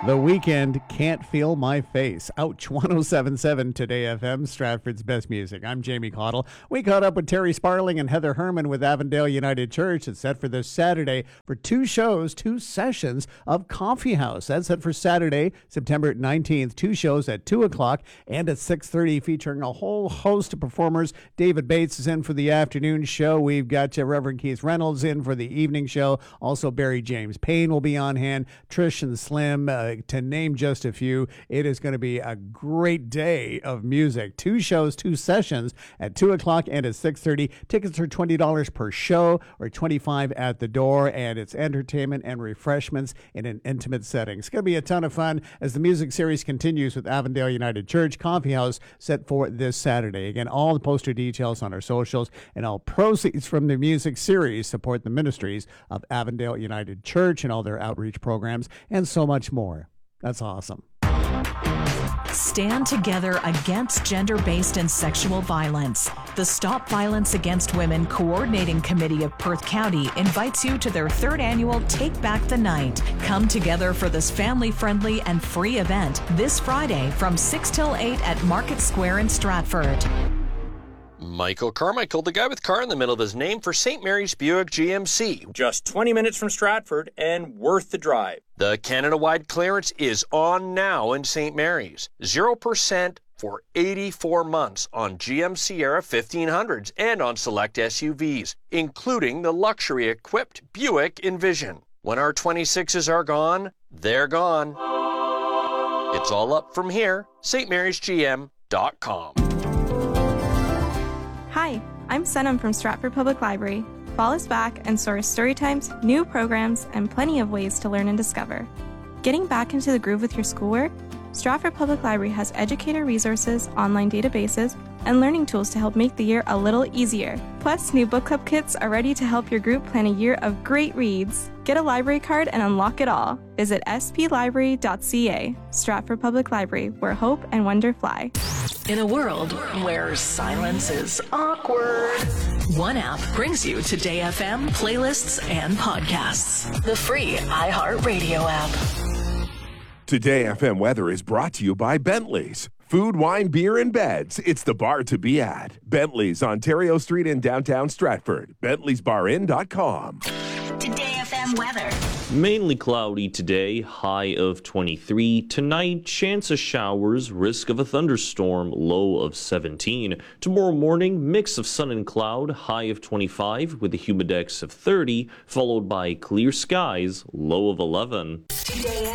The Weekend, Can't Feel My Face. Ouch. 107.7 Today FM, Stratford's best music. I'm Jamie Cottle. We caught up with Terry Sparling and Heather Herman with Avondale United Church. It's set for this Saturday for two sessions of Coffee House. That's set for Saturday, September 19th. Two shows at 2 o'clock and at 6:30, featuring a whole host of performers. David Bates is in for the afternoon show. We've got Reverend Keith Reynolds in for the evening show. Also, Barry James Payne will be on hand. Trish and Slim, to name just a few. It is going to be a great day of music. Two shows, two sessions at 2 o'clock and at 6:30. Tickets are $20 per show or $25 at the door, and it's entertainment and refreshments in an intimate setting. It's going to be a ton of fun as the music series continues with Avondale United Church. Coffee House set for this Saturday. Again, all the poster details on our socials, and all proceeds from the music series support the ministries of Avondale United Church and all their outreach programs and so much more. That's awesome. Stand together against gender-based and sexual violence. The Stop Violence Against Women Coordinating Committee of Perth County invites you to their third annual Take Back the Night. Come together for this family-friendly and free event this Friday from 6 till 8 at Market Square in Stratford. Michael Carmichael, the guy with car in the middle of his name, for St. Mary's Buick GMC. Just 20 minutes from Stratford and worth the drive. The Canada-wide clearance is on now in St. Mary's. 0% for 84 months on GM Sierra 1500s and on select SUVs, including the luxury-equipped Buick Envision. When our 26s are gone, they're gone. It's all up from here. stmarysgm.com. Hi, I'm Senam from Stratford Public Library. Follow us back and source story times, new programs, and plenty of ways to learn and discover. Getting back into the groove with your schoolwork? Stratford Public Library has educator resources, online databases, and learning tools to help make the year a little easier. Plus, new book club kits are ready to help your group plan a year of great reads. Get a library card and unlock it all. Visit splibrary.ca. Stratford Public Library, where hope and wonder fly. In a world where silence is awkward, one app brings you Today FM playlists and podcasts. The free iHeartRadio app. Today FM weather is brought to you by Bentley's. Food, wine, beer, and beds. It's the bar to be at. Bentley's, Ontario Street in downtown Stratford. Bentley'sBarIn.com. Today FM weather. Mainly cloudy today, high of 23. Tonight, chance of showers, risk of a thunderstorm, low of 17. Tomorrow morning, mix of sun and cloud, high of 25 with a humidex of 30, followed by clear skies, low of 11. Today